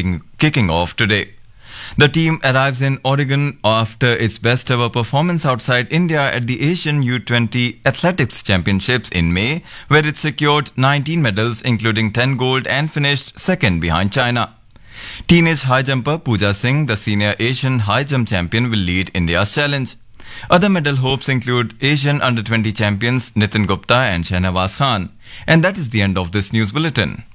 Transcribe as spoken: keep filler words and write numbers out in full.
kicking, kicking off today. The team arrives in Oregon after its best ever performance outside India at the Asian U twenty Athletics Championships in May, where it secured nineteen medals, including ten gold, and finished second behind China. Teenage high jumper Pooja Singh, the senior Asian high jump champion, will lead India's challenge. Other medal hopes include Asian under twenty champions Nitin Gupta and Shahnawaz Khan. And that is the end of this news bulletin.